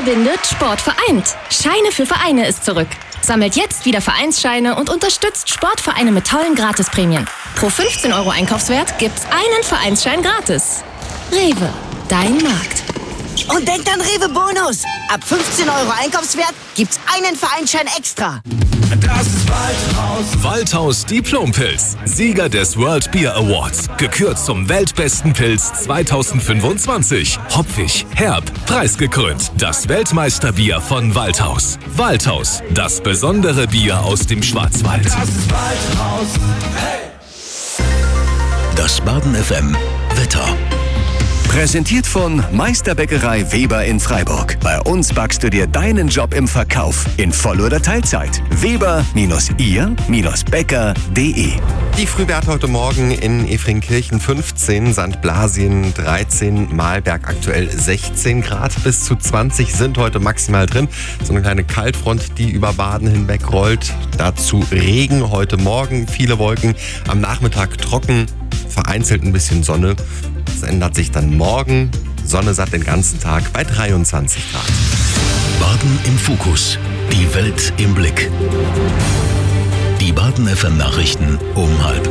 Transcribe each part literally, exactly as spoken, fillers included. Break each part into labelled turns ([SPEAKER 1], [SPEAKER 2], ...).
[SPEAKER 1] verbindet, Sport vereint. Scheine für Vereine ist zurück. Sammelt jetzt wieder Vereinsscheine und unterstützt Sportvereine mit tollen Gratisprämien. Pro fünfzehn Euro Einkaufswert gibt's einen Vereinsschein gratis. Rewe, dein Markt.
[SPEAKER 2] Und denkt an Rewe Bonus. Ab fünfzehn Euro Einkaufswert gibt's einen Vereinsschein extra.
[SPEAKER 3] Das ist Waldhaus. Waldhaus Diplompilz. Sieger des World Beer Awards. Gekürt zum weltbesten Pilz zweitausendfünfundzwanzig. Hopfig, herb, preisgekrönt. Das Weltmeisterbier von Waldhaus. Waldhaus. Das besondere Bier aus dem Schwarzwald. Das ist Waldhaus. Hey.
[SPEAKER 4] Das Baden F M Wetter. Präsentiert von Meisterbäckerei Weber in Freiburg. Bei uns backst du dir deinen Job im Verkauf in Voll- oder Teilzeit. Weber ihr Bäcker punkt de.
[SPEAKER 5] Die Frühwerte heute Morgen in Efringkirchen fünfzehn, Sankt Blasien dreizehn, Mahlberg aktuell sechzehn Grad. Bis zu zwanzig sind heute maximal drin. So eine kleine Kaltfront, die über Baden hinweg rollt. Dazu Regen heute Morgen, viele Wolken. Am Nachmittag trocken, vereinzelt ein bisschen Sonne. Es ändert sich dann morgen. Sonne satt den ganzen Tag bei dreiundzwanzig Grad.
[SPEAKER 4] Baden im Fokus. Die Welt im Blick. Die Baden F M Nachrichten um halb.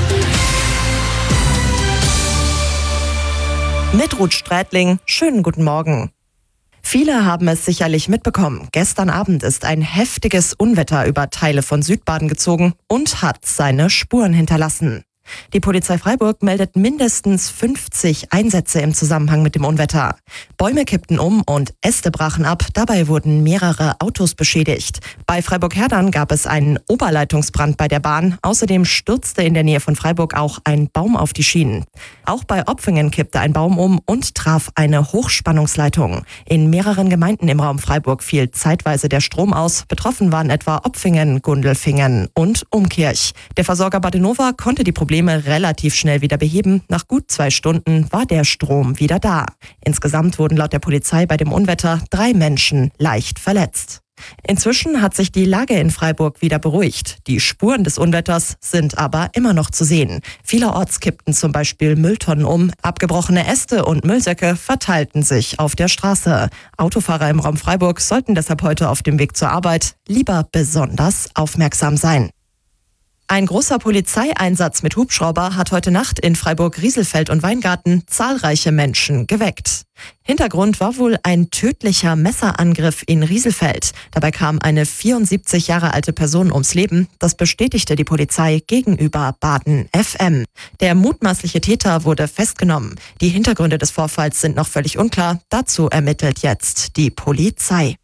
[SPEAKER 6] Mit Ruth Strätling, schönen guten Morgen. Viele haben es sicherlich mitbekommen. Gestern Abend ist ein heftiges Unwetter über Teile von Südbaden gezogen und hat seine Spuren hinterlassen. Die Polizei Freiburg meldet mindestens fünfzig Einsätze im Zusammenhang mit dem Unwetter. Bäume kippten um und Äste brachen ab. Dabei wurden mehrere Autos beschädigt. Bei Freiburg-Herdern gab es einen Oberleitungsbrand bei der Bahn. Außerdem stürzte in der Nähe von Freiburg auch ein Baum auf die Schienen. Auch bei Opfingen kippte ein Baum um und traf eine Hochspannungsleitung. In mehreren Gemeinden im Raum Freiburg fiel zeitweise der Strom aus. Betroffen waren etwa Opfingen, Gundelfingen und Umkirch. Der Versorger Badenova konnte die Probleme relativ schnell wieder beheben. Nach gut zwei Stunden war der Strom wieder da. Insgesamt wurden laut der Polizei bei dem Unwetter drei Menschen leicht verletzt. Inzwischen hat sich die Lage in Freiburg wieder beruhigt. Die Spuren des Unwetters sind aber immer noch zu sehen. Vielerorts kippten zum Beispiel Mülltonnen um. Abgebrochene Äste und Müllsäcke verteilten sich auf der Straße. Autofahrer im Raum Freiburg sollten deshalb heute auf dem Weg zur Arbeit lieber besonders aufmerksam sein. Ein großer Polizeieinsatz mit Hubschrauber hat heute Nacht in Freiburg-Rieselfeld und Weingarten zahlreiche Menschen geweckt. Hintergrund war wohl ein tödlicher Messerangriff in Rieselfeld. Dabei kam eine vierundsiebzig Jahre alte Person ums Leben. Das bestätigte die Polizei gegenüber Baden F M. Der mutmaßliche Täter wurde festgenommen. Die Hintergründe des Vorfalls sind noch völlig unklar. Dazu ermittelt jetzt die Polizei.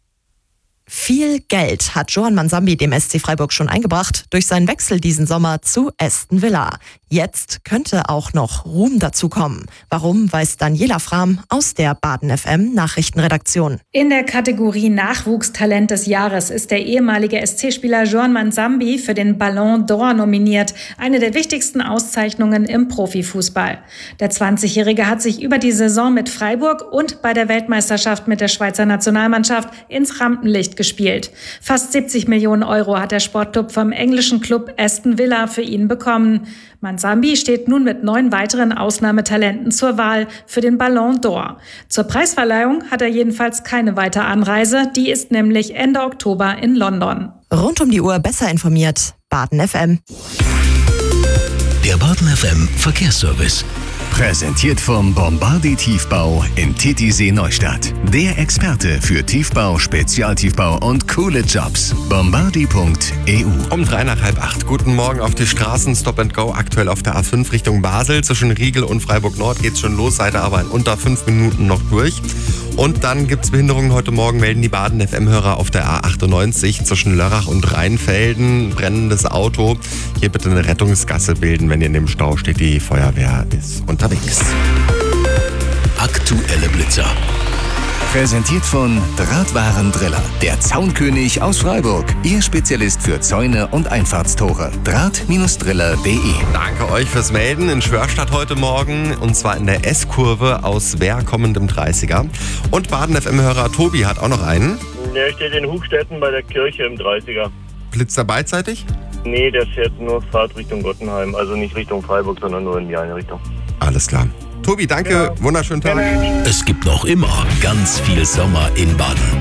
[SPEAKER 6] Viel Geld hat Joan Mansambi dem S C Freiburg schon eingebracht durch seinen Wechsel diesen Sommer zu Aston Villa. Jetzt könnte auch noch Ruhm dazukommen. Warum, weiß Daniela Frahm aus der Baden F M Nachrichtenredaktion.
[SPEAKER 7] In der Kategorie Nachwuchstalent des Jahres ist der ehemalige S C-Spieler Joan Mansambi für den Ballon d'Or nominiert. Eine der wichtigsten Auszeichnungen im Profifußball. Der zwanzigjährige hat sich über die Saison mit Freiburg und bei der Weltmeisterschaft mit der Schweizer Nationalmannschaft ins Rampenlicht gespielt. Fast siebzig Millionen Euro hat der Sportclub vom englischen Club Aston Villa für ihn bekommen. Mansambi steht nun mit neun weiteren Ausnahmetalenten zur Wahl für den Ballon d'Or. Zur Preisverleihung hat er jedenfalls keine weitere Anreise. Die ist nämlich Ende Oktober in London.
[SPEAKER 6] Rund um die Uhr besser informiert. Baden F M.
[SPEAKER 4] Der Baden F M Verkehrsservice. Präsentiert vom Bombardi Tiefbau in Titisee Neustadt. Der Experte für Tiefbau, Spezialtiefbau und coole Jobs. bombardi punkt e u.
[SPEAKER 5] Um drei nach halb acht. Guten Morgen auf die Straßen. Stop and Go aktuell auf der A fünf Richtung Basel. Zwischen Riegel und Freiburg Nord geht's schon los, seid ihr aber in unter fünf Minuten noch durch. Und dann gibt's Behinderungen heute Morgen, melden die Baden F M-Hörer auf der A achtundneunzig zwischen Lörrach und Rheinfelden. Brennendes Auto. Hier bitte eine Rettungsgasse bilden, wenn ihr in dem Stau steht. Die Feuerwehr ist unterwegs.
[SPEAKER 4] Aktuelle Blitzer. Präsentiert von Drahtwarendriller, der Zaunkönig aus Freiburg. Ihr Spezialist für Zäune und Einfahrtstore. Draht Driller punkt de.
[SPEAKER 5] Danke euch fürs Melden. In Schwörstadt heute Morgen, und zwar in der S-Kurve aus Wehr kommendem dreißiger. Und Baden F M-Hörer Tobi hat auch noch einen.
[SPEAKER 8] Der steht in Hugstetten bei der Kirche im dreißiger.
[SPEAKER 5] Blitzt er beidseitig?
[SPEAKER 8] Nee, der fährt nur Fahrt Richtung Gottenheim. Also nicht Richtung Freiburg, sondern nur in die eine Richtung.
[SPEAKER 5] Alles klar. Tobi, danke. Ja. Wunderschönen Tag.
[SPEAKER 4] Es gibt noch immer ganz viel Sommer in Baden.